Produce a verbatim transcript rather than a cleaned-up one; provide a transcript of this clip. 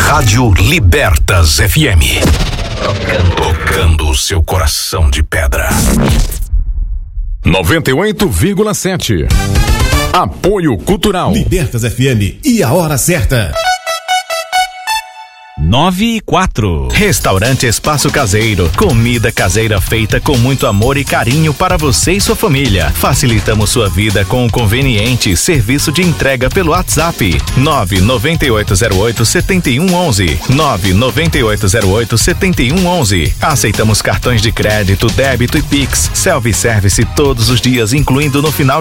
Rádio Libertas F M. Tocando, tocando o seu coração de pedra. noventa e oito vírgula sete. Apoio Cultural. Libertas F M e a hora certa. Nove e quatro. Restaurante Espaço Caseiro. Comida caseira feita com muito amor e carinho para você e sua família. Facilitamos sua vida com um conveniente serviço de entrega pelo WhatsApp. nove nove oito zero oito sete um um um. nove nove oito zero oito sete um um um. Aceitamos cartões de crédito, débito e Pix. Self-service todos os dias, incluindo no final